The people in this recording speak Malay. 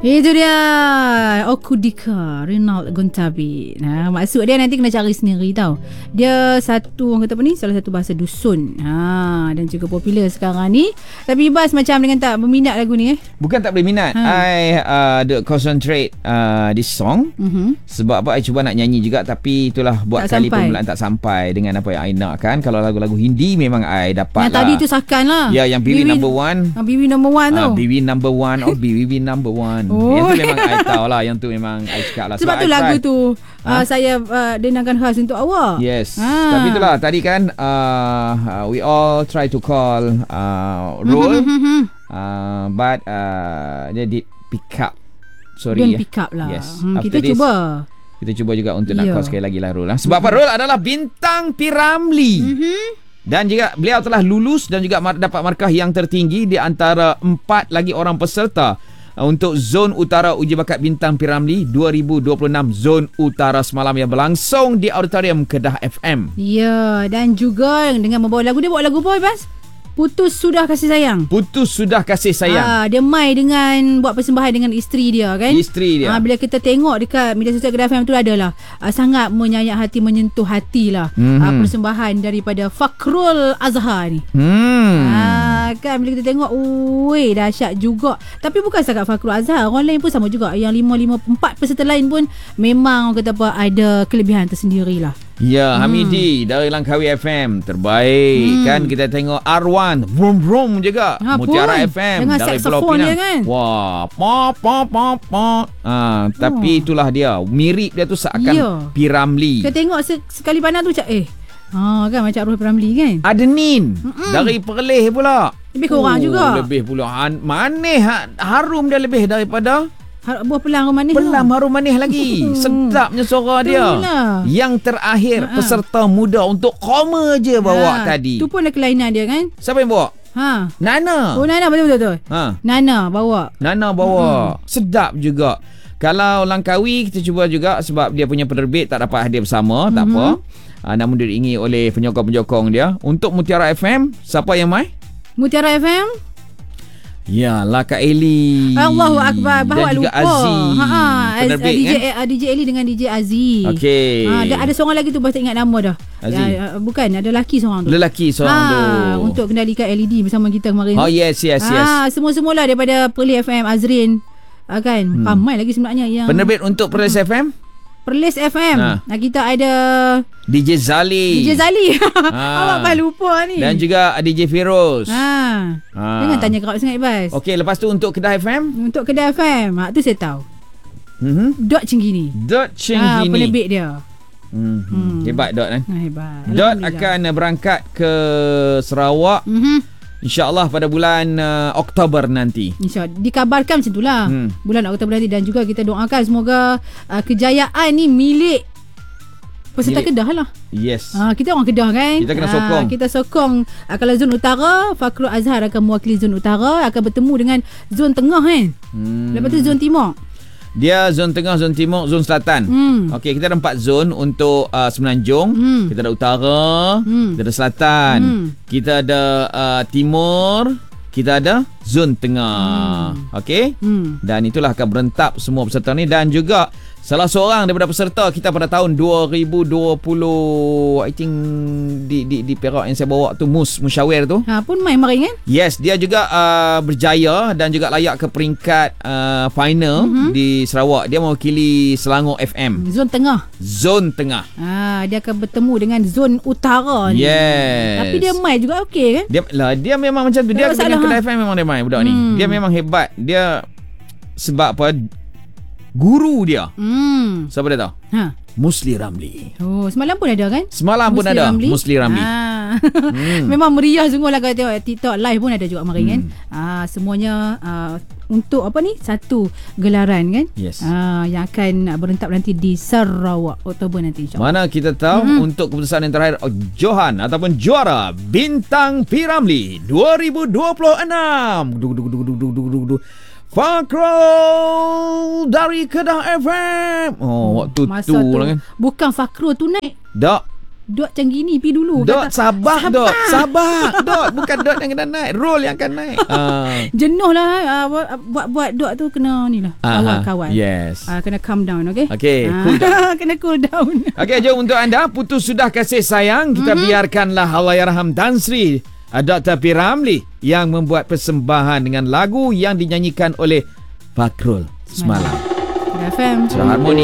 Itu dia Okudika Rinald Gontabi. Nah, maksud dia nanti kena cari sendiri tau. Dia satu, orang kata apa ni, salah satu bahasa dusun. Dan juga popular sekarang ni. Tapi Bas macam dengan tak berminat lagu ni Bukan tak boleh minat. I concentrate this song. Sebab apa, I cuba nak nyanyi juga, tapi itulah buat tak kali sampai. permulaan tak sampai dengan apa yang I nak kan. Kalau lagu-lagu Hindi memang I dapat yang lah. tadi tu Sakan lah. Ya, yang BW number one. BW number one tu. BW number one BW number one. Yang tu memang I tahu lah. Yang tu memang I cakap lah. Sebab tu lagu tu saya dengarkan khas untuk awak. Yes. Tapi itulah tadi kan we all try to call Roll but dia did pick up. Sorry. Don't pick up lah. Yes. Kita this, cuba. Kita cuba juga untuk nak call sekali lagi lah Roll. Sebab apa, Roll adalah bintang P.Ramlee. Dan juga beliau telah lulus dan juga dapat markah yang tertinggi di antara 4 lagi orang peserta untuk Zon Utara Uji Bakat Bintang P.Ramlee 2026 Zon Utara semalam yang berlangsung di Auditorium Kedah FM. Ya, dan juga dengan membawa lagu, dia bawa lagu apa Bas? Putus Sudah Kasih Sayang. Putus Sudah Kasih Sayang. Dia mai dengan buat persembahan dengan isteri dia kan. Isteri dia. Bila kita tengok dekat media sosial Kedah FM tu adalah sangat menyayat hati, menyentuh hati lah. Persembahan daripada Fakrul Azhar ni. Kan bila kita tengok, dahsyat juga. Tapi bukan setakat Fakrul Azhar, orang lain pun sama juga. Yang 4 peserta lain pun memang kata apa, ada kelebihan tersendiri lah. Ya, Hamidi dari Langkawi FM terbaik kan. Kita tengok Arwan Vroom Vroom juga. Mutiara FM dengan dari Pulau saxophone Pinang dia kan. Wah, tapi itulah dia, mirip dia tu seakan P.Ramlee. Kita tengok sekali pandang tu kan macam arwah P.Ramlee kan. Ada Nin dari Perlis pula. Lebih kurang juga. Lebih pula manis, harum dia lebih daripada buah pelang harum manis. Pelang harum manis lagi. Sedapnya suara dia. Yang terakhir peserta muda untuk koma je bawa tadi. Tu pun ada kelainan dia kan. Siapa yang bawa? Nana. Oh, Nana betul-betul. Nana bawa. Sedap juga. Kalau Langkawi kita cuba juga sebab dia punya penerbit tak dapat hadir bersama, tak apa. Namun diiringi oleh penyokong-penyokong dia. Untuk Mutiara FM, siapa yang mai? Mutiara FM? Ya, Kak Eli. Allahu Akbar. Bahawa dan juga lupa. Penerbit DJ Eli dengan DJ Aziz. Okey. Ada seorang lagi tu, tak ingat nama dah. Bukan, ada lelaki seorang tu. Lelaki seorang tu. Untuk kendalikan LED bersama kita kemarin. Yes. Semua-semualah daripada Perlis FM, Azrin. Kan. Ramai lagi sebenarnya yang penerbit untuk Perlis FM. Perlis FM. Kita ada DJ Zali. Awak pun lupa ni. Dan juga DJ Feroz. Jangan tanya kerap sangat Bas. Okey, lepas tu untuk Kedah FM. Untuk Kedah FM, tu saya tahu. Dot Chinggini. Penerbit dia. Hebat Dot kan. Hebat. Dot akan berangkat ke Sarawak. InsyaAllah pada bulan Oktober nanti. InsyaAllah. Dikabarkan macam itulah. Bulan Oktober nanti. Dan juga kita doakan semoga kejayaan ni milik peserta Kedah lah. Yes. Kita orang Kedah kan. Kita kena sokong. Kita sokong. Kalau Zon Utara, Fakrul Azhar akan mewakili Zon Utara, akan bertemu dengan Zon Tengah kan. Lepas tu Zon Timur. Dia zon tengah, zon timur, zon selatan. Okey, kita ada 4 zon untuk Semenanjung. Kita ada utara, kita ada selatan, kita ada timur, kita ada zon tengah. Okey? Dan itulah akan berentap semua peserta ni. Dan juga salah seorang daripada peserta kita pada tahun 2020, I think di Perak yang saya bawa tu, Musyawir tu. Pun main kemarin kan? Yes, dia juga berjaya dan juga layak ke peringkat final di Sarawak. Dia mewakili Selangor FM. Zon Tengah. Dia akan bertemu dengan Zon Utara ni. Yes. Tapi dia main juga okey kan? Dia memang macam tu. Dia dengan Kedah FM memang dia main budak ni. Dia memang hebat. Dia sebab apa? Guru dia. Siapa dia tahu? Musli Ramlee. Semalam pun ada kan? Semalam pun ada Musli Ramlee. Memang meriah sungguh lah. Kalau tengok TikTok live pun ada juga kemarin kan. Semuanya untuk apa ni, satu gelaran kan. Yes. Yang akan berentap nanti di Sarawak Oktober nanti, insyaAllah. Mana kita tahu untuk keputusan yang terakhir, Johan ataupun juara Bintang P.Ramlee 2026 Fakrul dari Kedah FM. Waktu masa tu lah kan. Bukan Fakrul tu naik. Tak. Dot macam gini pi dulu. Dot sabar. Dot bukan dot yang kena naik, roll yang akan naik. Jenuh lah buat dot tu kena ni lah kawan-kawan. Yes. Kena calm down, okay? Okay, cool down. Kena cool down. Okay, jom untuk anda putus sudah kasih sayang, kita biarkanlah Allahyarham Tan Sri Dr. P. Ramlee yang membuat persembahan dengan lagu yang dinyanyikan oleh Fakrul semalam. FM. Harmoni.